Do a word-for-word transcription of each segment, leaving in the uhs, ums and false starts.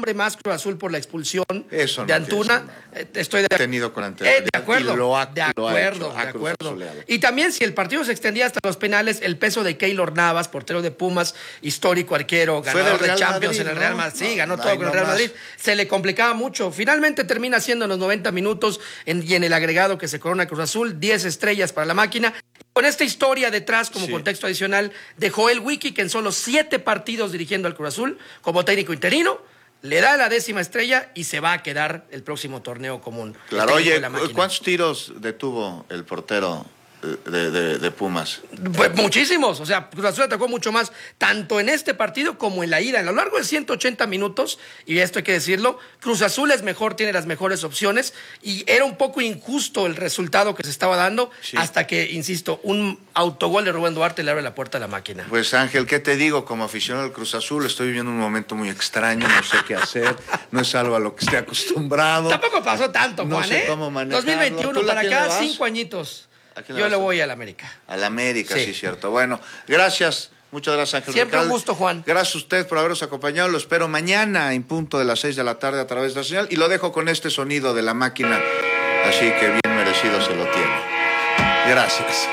hombre más Cruz Azul por la expulsión Eso no de Antuna. Eh, Estoy de, tenido con eh, de acuerdo, y lo ha, de lo ha acuerdo, hecho, de acuerdo. Y también si el partido se extendía hasta los penales, el peso de Keylor Navas, portero de Pumas, histórico arquero, ganador de Champions Madrid, en el Real Madrid, ¿no? Sí, ganó no, todo con el Real Madrid, se le complicaba mucho. Finalmente termina siendo en los noventa minutos en, y en el agregado que se corona Cruz Azul, diez estrellas para la máquina. Con esta historia detrás, como sí. contexto adicional, de Joel Wiki, que en solo siete partidos dirigiendo al Cruz Azul, como técnico interino, le da la décima estrella y se va a quedar el próximo torneo común. Claro, oye, ¿cuántos tiros detuvo el portero de, de, de Pumas? Pues muchísimos, o sea, Cruz Azul atacó mucho más, tanto en este partido como en la ida. A lo largo de ciento ochenta minutos, y esto hay que decirlo, Cruz Azul es mejor, tiene las mejores opciones, y era un poco injusto el resultado que se estaba dando, sí. hasta que, insisto, un autogol de Rubén Duarte le abre la puerta a la máquina. Pues Ángel, ¿qué te digo? Como aficionado del Cruz Azul, estoy viviendo un momento muy extraño, no sé qué hacer, no es algo a lo que esté acostumbrado. Tampoco pasó tanto, Juan, no sé ¿eh? cómo manejarlo. dos mil veintiuno para acá, cinco añitos. Yo le voy al América. Al América, sí, sí, cierto. Bueno, gracias. Muchas gracias, Ángel. Siempre un gusto, Juan. Gracias a usted por habernos acompañado. Lo espero mañana en punto de las seis de la tarde a través de la señal. Y lo dejo con este sonido de la máquina. Así que bien merecido se lo tiene. Gracias.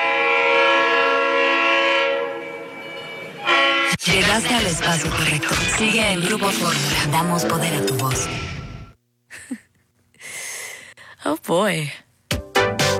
Llegaste al espacio correcto. Sigue en Grupo Fórmula. Damos poder a tu voz. Oh, boy.